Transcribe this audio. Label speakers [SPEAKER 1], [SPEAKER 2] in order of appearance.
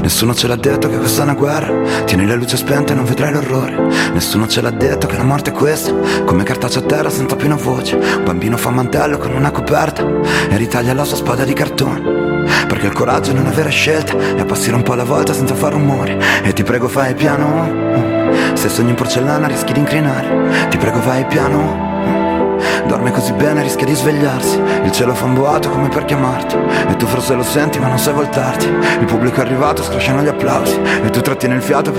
[SPEAKER 1] Nessuno ce l'ha detto che questa è una guerra. Tieni le luci spente e non vedrai l'orrore. Nessuno ce l'ha detto che la morte è questa, come cartaceo a terra senza più una voce. Un bambino fa mantello con una coperta e ritaglia la sua spada di cartone, perché il coraggio non avere scelta è appassire un po' alla volta senza far rumore. E ti prego fai piano, se sogni in porcellana rischi di incrinare. Ti prego vai piano, dorme così bene rischia di svegliarsi. Il cielo fa un boato come per chiamarti e tu forse lo senti ma non sai voltarti. Il pubblico è arrivato, scrosciano gli applausi e tu trattieni il fiato